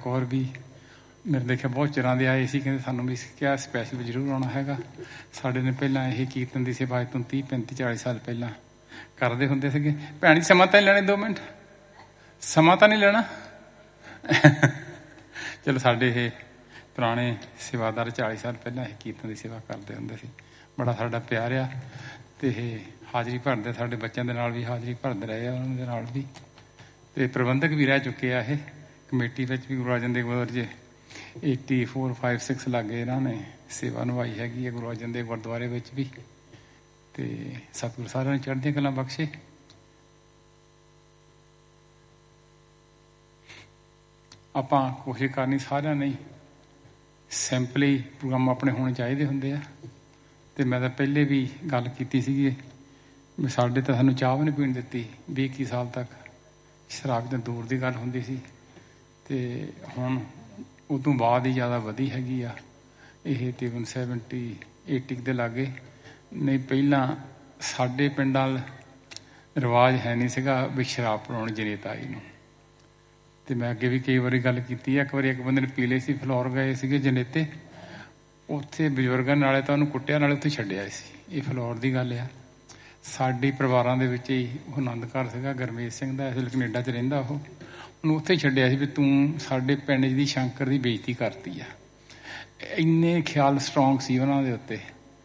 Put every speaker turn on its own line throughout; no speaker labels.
ਹੋਰ ਵੀ ਮੇਰੇ ਦੇਖਿਆ ਬਹੁਤ ਚਿਰਾਂ ਦੇ ਆਏ ਸੀ, ਕਹਿੰਦੇ ਸਾਨੂੰ ਵੀ ਕਿਹਾ ਸਪੈਸ਼ਲ ਵੀ ਜ਼ਰੂਰ ਆਉਣਾ ਹੈਗਾ। ਸਾਡੇ ਨੇ ਪਹਿਲਾਂ ਇਹ ਕੀਰਤਨ ਦੀ ਸੇਵਾ ਅੱਜ ਤੋਂ 30, 35, 40 ਸਾਲ ਪਹਿਲਾਂ ਕਰਦੇ ਹੁੰਦੇ ਸੀਗੇ। ਭੈਣ ਜੀ ਸਮਾਂ ਤਾਂ ਨਹੀਂ ਲੈਣੇ, 2 ਮਿੰਟ ਸਮਾਂ ਤਾਂ ਨਹੀਂ ਲੈਣਾ। ਚਲੋ ਸਾਡੇ ਇਹ ਪੁਰਾਣੇ ਸੇਵਾਦਾਰ 40 ਸਾਲ ਪਹਿਲਾਂ ਇਹ ਕੀਰਤਨ ਦੀ ਸੇਵਾ ਕਰਦੇ ਹੁੰਦੇ ਸੀ। ਬੜਾ ਸਾਡਾ ਪਿਆਰ ਆ ਅਤੇ ਇਹ ਹਾਜ਼ਰੀ ਭਰਦੇ, ਸਾਡੇ ਬੱਚਿਆਂ ਦੇ ਨਾਲ ਵੀ ਹਾਜ਼ਰੀ ਭਰਦੇ ਰਹੇ ਆ, ਉਹਨਾਂ ਦੇ ਨਾਲ ਵੀ, ਅਤੇ ਪ੍ਰਬੰਧਕ ਵੀ ਰਹਿ ਚੁੱਕੇ ਆ। ਇਹ ਕਮੇਟੀ ਵਿੱਚ ਵੀ ਗੁਰੂ ਅਰਜਨ ਦੇਵ ਗੁਰਦੁਆਰੇ 'ਚ 84, 5, 6 ਲਾਗੇ ਇਹਨਾਂ ਨੇ ਸੇਵਾ ਨਿਭਾਈ ਹੈਗੀ ਹੈ ਗੁਰੂ ਅਰਜਨ ਦੇਵ ਗੁਰਦੁਆਰੇ ਵਿੱਚ ਵੀ। ਅਤੇ ਸਤਿਗੁਰੂ ਸਾਰਿਆਂ ਨੂੰ ਚੜ੍ਹਦੀਆਂ ਕਲਾਂ ਬਖਸ਼ੇ। ਆਪਾਂ ਕੋਸ਼ਿਸ਼ ਕਰਨੀ ਸਾਰਿਆਂ ਨੇ ਸਿੰਪਲੀ ਪ੍ਰੋਗਰਾਮ ਆਪਣੇ ਹੋਣੇ ਚਾਹੀਦੇ ਹੁੰਦੇ ਆ। ਅਤੇ ਮੈਂ ਤਾਂ ਪਹਿਲੇ ਵੀ ਗੱਲ ਕੀਤੀ ਸੀਗੀ ਵੀ ਸਾਡੇ ਤਾਂ ਸਾਨੂੰ ਚਾਹ ਵੀ ਨਹੀਂ ਪੀਣ ਦਿੱਤੀ 20-21 ਸਾਲ ਤੱਕ, ਸ਼ਰਾਬ ਤਾਂ ਦੂਰ ਦੀ ਗੱਲ ਹੁੰਦੀ ਸੀ। ਅਤੇ ਹੁਣ ਉਦੋਂ ਬਾਅਦ ਹੀ ਜ਼ਿਆਦਾ ਵਧੀ ਹੈਗੀ ਆ ਇਹ ਤਕਰੀਬਨ 70, 80 ਦੇ ਲਾਗੇ। ਨਹੀਂ ਪਹਿਲਾਂ ਸਾਡੇ ਪਿੰਡਾਂ ਰਿਵਾਜ਼ ਹੈ ਨਹੀਂ ਸੀਗਾ ਵੀ ਸ਼ਰਾਬ ਪਿਲਾਉਣ ਜਨੇਤਾ ਆਈ ਨੂੰ। ਅਤੇ ਮੈਂ ਅੱਗੇ ਵੀ ਕਈ ਵਾਰੀ ਗੱਲ ਕੀਤੀ ਹੈ। ਇੱਕ ਵਾਰੀ ਇੱਕ ਬੰਦੇ ਨੇ ਪੀ ਲਈ ਸੀ, ਫਲੋਰ ਗਏ ਸੀਗੇ ਜਨੇਤੇ, ਉੱਥੇ ਬਜ਼ੁਰਗਾਂ ਨਾਲੇ ਤਾਂ ਉਹਨੂੰ ਕੁੱਟਿਆ, ਨਾਲੇ ਉੱਥੇ ਛੱਡਿਆ ਸੀ। ਇਹ ਫਲੋਰ ਦੀ ਗੱਲ ਆ। ਸਾਡੇ ਪਰਿਵਾਰਾਂ ਦੇ ਵਿੱਚ ਹੀ ਉਹ ਆਨੰਦ ਘਰ ਸੀਗਾ ਗੁਰਮੇਜ ਸਿੰਘ ਦਾ, ਇਸ ਵੇਲੇ ਕੈਨੇਡਾ 'ਚ ਰਹਿੰਦਾ। ਉਹਨੂੰ ਉੱਥੇ ਛੱਡਿਆ ਸੀ ਵੀ ਤੂੰ ਸਾਡੇ ਪਿੰਡ ਦੀ ਸ਼ੰਕਰ ਦੀ ਬੇਇੱਜ਼ਤੀ ਕਰਤੀ ਆ। ਇੰਨੇ ਖਿਆਲ ਸਟਰੋਂਗ ਸੀ ਉਹਨਾਂ ਦੇ ਉੱਤੇ।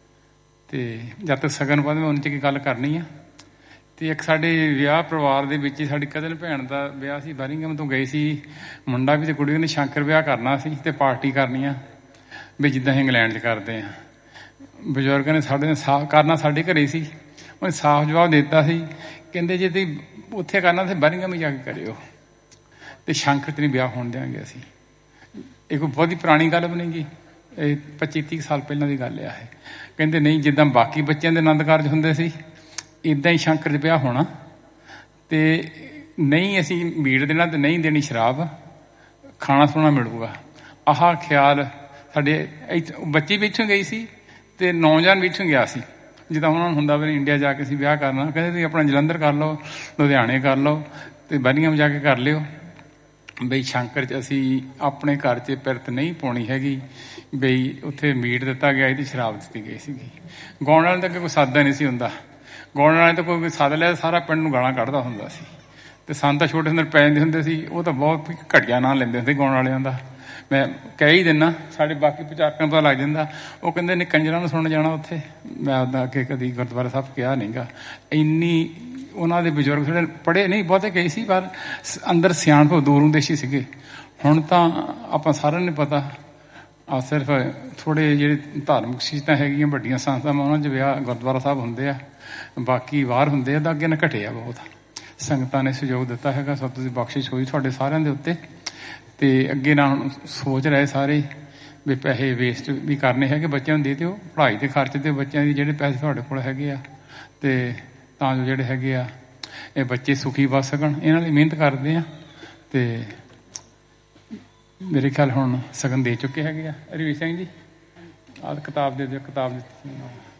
ਅਤੇ ਜਦ ਤੱਕ ਸਗਨ ਬਾਅਦ ਮੈਂ ਉਹਨਾਂ 'ਚ ਕੀ ਗੱਲ ਕਰਨੀ ਆ। ਅਤੇ ਇੱਕ ਸਾਡੇ ਵਿਆਹ ਪਰਿਵਾਰ ਦੇ ਵਿੱਚ ਹੀ ਸਾਡੀ ਕਜ਼ਨ ਭੈਣ ਦਾ ਵਿਆਹ ਸੀ, ਬਰਮਿੰਘਮ ਤੋਂ ਗਏ ਸੀ ਮੁੰਡਾ ਵੀ ਅਤੇ ਕੁੜੀ ਨੇ ਸ਼ੰਕਰ ਵਿਆਹ ਕਰਨਾ ਸੀ ਅਤੇ ਪਾਰਟੀ ਕਰਨੀ ਆ ਵੀ ਜਿੱਦਾਂ ਅਸੀਂ ਇੰਗਲੈਂਡ 'ਚ ਕਰਦੇ ਹਾਂ। ਬਜ਼ੁਰਗਾਂ ਨੇ ਸਾਡੇ ਨਾਲ ਕਰਨਾ ਸਾਡੇ ਘਰੇ ਸੀ। ਉਹਨੇ ਸਾਫ਼ ਜਵਾਬ ਦੇ ਦਿੱਤਾ ਸੀ, ਕਹਿੰਦੇ ਜੇ ਤੁਸੀਂ ਉੱਥੇ ਕਰਨਾ ਤਾਂ ਬਰਮਿੰਘਮ ਹੀ ਜਾ ਕੇ ਕਰਿਓ, ਅਤੇ ਸ਼ੰਕਰ 'ਚ ਨਹੀਂ ਵਿਆਹ ਹੋਣ ਦਿਆਂਗੇ ਅਸੀਂ। ਇਹ ਕੋਈ ਬਹੁਤੀ ਪੁਰਾਣੀ ਗੱਲ ਬਣੀ ਗੀ, ਇਹ 25-30 ਸਾਲ ਪਹਿਲਾਂ ਦੀ ਗੱਲ ਆ ਇਹ। ਕਹਿੰਦੇ ਨਹੀਂ, ਜਿੱਦਾਂ ਬਾਕੀ ਬੱਚਿਆਂ ਦੇ ਆਨੰਦ ਕਾਰਜ ਹੁੰਦੇ ਸੀ ਇੱਦਾਂ ਹੀ ਸ਼ੰਕਰ 'ਚ ਵਿਆਹ ਹੋਣਾ, ਅਤੇ ਨਹੀਂ ਅਸੀਂ ਮੀਟ ਦੇਣਾ ਅਤੇ ਨਹੀਂ ਦੇਣੀ ਸ਼ਰਾਬ, ਖਾਣਾ ਸੋਣਾ ਮਿਲੂਗਾ। ਆਹ ਖਿਆਲ ਸਾਡੇ ਬੱਚੀ ਵੀ ਇੱਥੋਂ ਗਈ ਸੀ ਅਤੇ ਨੌਜਵਾਨ ਵੀ ਇੱਥੋਂ ਗਿਆ ਸੀ। ਜਿੱਦਾਂ ਉਹਨਾਂ ਨੂੰ ਹੁੰਦਾ ਵੀ ਇੰਡੀਆ ਜਾ ਕੇ ਅਸੀਂ ਵਿਆਹ ਕਰਨਾ, ਕਹਿੰਦੇ ਤੁਸੀਂ ਆਪਣਾ ਜਲੰਧਰ ਕਰ ਲਓ, ਲੁਧਿਆਣੇ ਕਰ ਲਓ, ਅਤੇ ਬਰਮਿੰਘਮ ਜਾ ਕੇ ਕਰ ਲਿਓ। ਬਈ ਸ਼ੰਕਰ 'ਚ ਅਸੀਂ ਆਪਣੇ ਘਰ 'ਚ ਪਿਰਤ ਨਹੀਂ ਪਾਉਣੀ ਹੈਗੀ, ਬਈ ਉੱਥੇ ਮੀਟ ਦਿੱਤਾ ਗਿਆ ਅਤੇ ਸ਼ਰਾਬ ਦਿੱਤੀ ਗਈ ਸੀਗੀ। ਗਾਉਣ ਵਾਲੇ ਤਾਂ ਕੋਈ ਸਾਦਾ ਨਹੀਂ ਸੀ ਹੁੰਦਾ। ਗਾਉਣ ਵਾਲੇ ਤਾਂ ਕੋਈ ਸੱਦ ਲਿਆ ਸਾਰਾ ਪਿੰਡ ਨੂੰ ਗਾਲਾਂ ਕੱਢਦਾ ਹੁੰਦਾ ਸੀ। ਅਤੇ ਸਾਨੂੰ ਤਾਂ ਛੋਟੇ ਹੁੰਦੇ ਪੈ ਜਾਂਦੇ ਹੁੰਦੇ ਸੀ, ਉਹ ਤਾਂ ਬਹੁਤ ਘਟੀਆ ਨਾਂ ਲੈਂਦੇ ਹੁੰਦੇ ਗਾਉਣ ਵਾਲਿਆਂ ਦਾ। ਮੈਂ ਕਹਿ ਹੀ ਦਿੰਦਾ, ਸਾਡੇ ਬਾਕੀ ਪੰਜਾਬੀਆਂ ਨੂੰ ਪਤਾ ਲੱਗ ਜਾਂਦਾ। ਉਹ ਕਹਿੰਦੇ ਨੇ ਕੰਜਰਾਂ ਨੂੰ ਸੁਣਨ ਜਾਣਾ ਉੱਥੇ। ਮੈਂ ਉੱਦਾਂ ਅੱਗੇ ਕਦੀ ਗੁਰਦੁਆਰਾ ਸਾਹਿਬ ਕਿਹਾ ਨਹੀਂ ਗਾ। ਇੰਨੀ ਉਹਨਾਂ ਦੇ ਬਜ਼ੁਰਗ ਜਿਹੜੇ ਪੜ੍ਹੇ ਨਹੀਂ ਬਹੁਤੇ ਗਏ ਸੀ, ਪਰ ਅੰਦਰ ਸਿਆਣਪ ਦੂਰੋਂ ਦੇਸ਼ੀ ਸੀਗੇ। ਹੁਣ ਤਾਂ ਆਪਾਂ ਸਾਰਿਆਂ ਨੂੰ ਪਤਾ ਆ, ਸਿਰਫ ਥੋੜ੍ਹੇ ਜਿਹੜੇ ਧਾਰਮਿਕ ਸ਼ਖਸੀਅਤਾਂ ਹੈਗੀਆਂ ਵੱਡੀਆਂ ਸੰਸਥਾਵਾਂ ਉਹਨਾਂ 'ਚ ਵਿਆਹ ਗੁਰਦੁਆਰਾ ਸਾਹਿਬ ਹੁੰਦੇ ਆ, ਬਾਕੀ ਬਾਹਰ ਹੁੰਦੇ ਆ। ਤਾਂ ਅੱਗੇ ਨਾ ਘਟਿਆ ਬਹੁਤ। ਸੰਗਤਾਂ ਨੇ ਸਹਿਯੋਗ ਦਿੱਤਾ ਹੈਗਾ, ਸਤਿਗੁਰੂ ਦੀ ਬਖਸ਼ਿਸ਼ ਹੋਈ ਤੁਹਾਡੇ ਸਾਰਿਆਂ ਦੇ ਉੱਤੇ। ਅਤੇ ਅੱਗੇ ਨਾ ਹੁਣ ਸੋਚ ਰਹੇ ਸਾਰੇ ਵੀ ਪੈਸੇ ਵੇਸਟ ਵੀ ਕਰਨੇ ਹੈਗੇ, ਬੱਚਿਆਂ ਨੂੰ ਦੇ ਦਿਓ, ਪੜ੍ਹਾਈ ਦੇ ਖਰਚ ਦਿਓ ਬੱਚਿਆਂ ਦੀ, ਜਿਹੜੇ ਪੈਸੇ ਤੁਹਾਡੇ ਕੋਲ ਹੈਗੇ ਆ, ਅਤੇ ਤਾਂ ਜੋ ਜਿਹੜੇ ਹੈਗੇ ਆ ਇਹ ਬੱਚੇ ਸੁਖੀ ਬਚ ਸਕਣ। ਇਹਨਾਂ ਲਈ ਮਿਹਨਤ ਕਰਦੇ ਆ। ਅਤੇ ਮੇਰੇ ਖਿਆਲ ਹੁਣ ਸ਼ਗਨ ਦੇ ਚੁੱਕੇ ਹੈਗੇ ਆ। ਰਵੀ ਸਿੰਘ ਜੀ ਆਹ ਕਿਤਾਬ ਦੇ ਦਿਓ, ਕਿਤਾਬ ਦਿੱਤੀ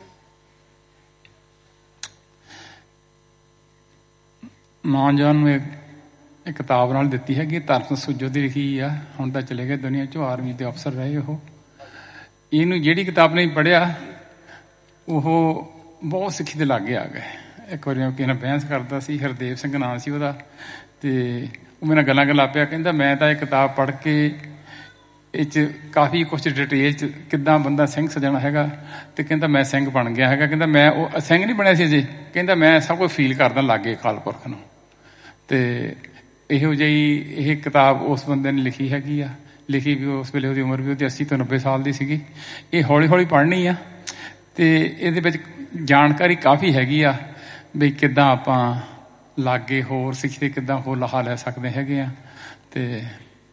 ਨੌਜਵਾਨ ਨੂੰ ਇਹ ਕਿਤਾਬ ਨਾਲ ਦਿੱਤੀ ਹੈਗੀ, ਧਰਮ ਸੁਜੋ ਦੀ ਲਿਖੀ ਆ। ਹੁਣ ਤਾਂ ਚਲੇ ਗਏ ਦੁਨੀਆ 'ਚੋਂ, ਆਰਮੀ ਦੇ ਅਫਸਰ ਰਹੇ ਉਹ। ਇਹਨੂੰ ਜਿਹੜੀ ਕਿਤਾਬ ਨੇ ਪੜ੍ਹਿਆ ਉਹ ਬਹੁਤ ਸਿੱਖੀ ਦੇ ਲਾਗੇ ਆ ਗਏ। ਇੱਕ ਵਾਰੀ ਮੈਂ ਕਿਸੇ ਨਾਲ ਬਹਿਸ ਕਰਦਾ ਸੀ, ਹਰਦੇਵ ਸਿੰਘ ਨਾਂ ਸੀ ਉਹਦਾ, ਅਤੇ ਉਹ ਮੇਰੇ ਨਾਲ ਗੱਲਾਂ ਗੱਲਾਂ ਪਿਆ। ਕਹਿੰਦਾ ਮੈਂ ਤਾਂ ਇਹ ਕਿਤਾਬ ਪੜ੍ਹ ਕੇ ਇਹ 'ਚ ਕਾਫੀ ਕੁਛ ਡਿਟੇਲ 'ਚ ਕਿੱਦਾਂ ਬੰਦਾ ਸਿੰਘ ਸਜਾਣਾ ਹੈਗਾ, ਅਤੇ ਕਹਿੰਦਾ ਮੈਂ ਸਿੰਘ ਬਣ ਗਿਆ ਹੈਗਾ। ਕਹਿੰਦਾ ਮੈਂ ਉਹ ਸਿੰਘ ਨਹੀਂ ਬਣਿਆ ਸੀ ਅਜੇ, ਕਹਿੰਦਾ ਮੈਂ ਸਭ ਕੁਝ ਫੀਲ ਕਰਦਾ ਲਾਗੇ ਅਕਾਲ ਪੁਰਖ ਨੂੰ। ਅਤੇ ਇਹੋ ਜਿਹੀ ਇਹ ਕਿਤਾਬ ਉਸ ਬੰਦੇ ਨੇ ਲਿਖੀ ਹੈਗੀ ਆ। ਲਿਖੀ ਵੀ ਉਸ ਵੇਲੇ ਉਹਦੀ ਉਮਰ ਵੀ ਉਹਦੀ 80 ਤੋਂ 90 ਸਾਲ ਦੀ ਸੀਗੀ। ਇਹ ਹੌਲੀ ਹੌਲੀ ਪੜ੍ਹਨੀ ਆ, ਅਤੇ ਇਹਦੇ ਵਿੱਚ ਜਾਣਕਾਰੀ ਕਾਫੀ ਹੈਗੀ ਆ ਵੀ ਕਿੱਦਾਂ ਆਪਾਂ ਲਾਗੇ ਹੋਰ ਸਿੱਖੀ ਦੇ ਕਿੱਦਾਂ ਹੋਰ ਲਾਹਾ ਲੈ ਸਕਦੇ ਹੈਗੇ ਆ। ਅਤੇ